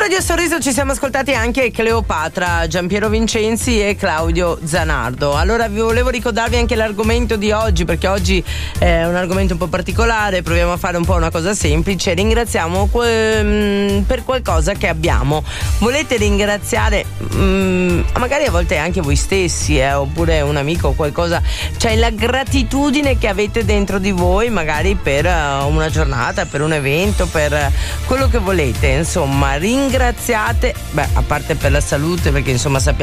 Radio Sorriso ci siamo ascoltati anche Cleopatra, Giampiero Vincenzi e Claudio Zanardo. Allora vi volevo ricordarvi anche l'argomento di oggi, perché oggi è un argomento un po' particolare, proviamo a fare un po' una cosa semplice. Ringraziamo per qualcosa che abbiamo. Volete ringraziare magari a volte anche voi stessi, oppure un amico o qualcosa, cioè la gratitudine che avete dentro di voi, magari per una giornata, per un evento, per quello che volete, insomma ringraziate, a parte per la salute, perché insomma sappiamo